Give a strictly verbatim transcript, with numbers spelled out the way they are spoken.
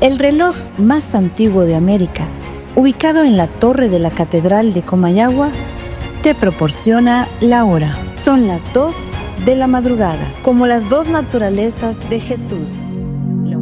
El reloj más antiguo de América, ubicado en la torre de la Catedral de Comayagua, te proporciona la hora. Son las dos de la madrugada, como las dos naturalezas de Jesús.